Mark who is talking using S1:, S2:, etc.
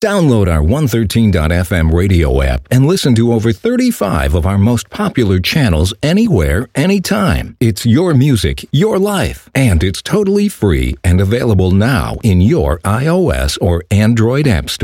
S1: Download our 113.fm radio app and listen to over 35 of our most popular channels anywhere, anytime. It's your music, your life, and it's totally free and available now in your iOS or Android app store.